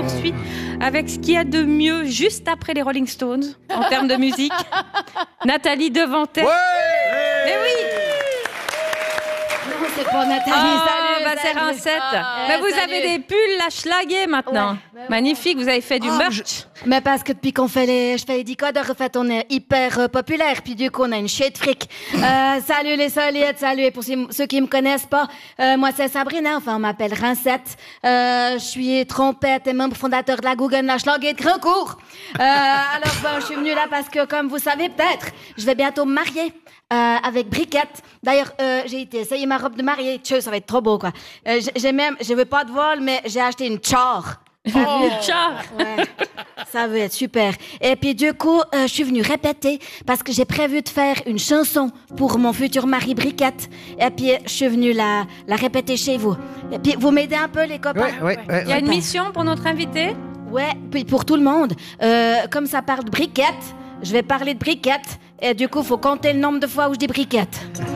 poursuit avec ce qu'il y a de mieux juste après les Rolling Stones en termes de musique. Nathalie Devantet. Ouais. Mais oui. Non, c'est pour Nathalie. Salut, c'est salut. Rincette. Mais vous salut. avez des pulls la schlaguer maintenant. Ouais. Magnifique, vous avez fait du merch. Mais parce que depuis qu'on fait je fais les decoders, en fait, on est hyper populaire, puis du coup, on a une shit fric. Salut les soliettes, salut. Et pour ceux qui me connaissent pas, moi, c'est Sabrina, enfin, on m'appelle Rincette. Je suis trompette et membre fondateur de la Guggen, la Schlager de Grandcourt. Alors, je suis venue là parce que, comme vous savez peut-être, je vais bientôt me marier. Avec Briquette. D'ailleurs, j'ai été essayer ma robe de mariée. Tchou, ça va être trop beau, quoi. Je veux pas de vol, mais j'ai acheté une char. Ciao. Ouais, ça va être super. Et puis du coup, je suis venue répéter parce que j'ai prévu de faire une chanson pour mon futur mari Briquette. Et puis je suis venue la répéter chez vous. Et puis vous m'aidez un peu les copains. Il y a une mission pour notre invité. Ouais, puis pour tout le monde. Comme ça parle de Briquette, je vais parler de Briquette. Et du coup, faut compter le nombre de fois où je dis Briquette.